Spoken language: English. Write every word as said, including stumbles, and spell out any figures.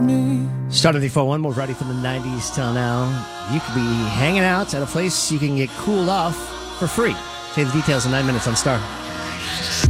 Start of the four one, we're ready from the nineties till now. You could be hanging out at a place you can get cooled off for free. Say the details in nine minutes on Star.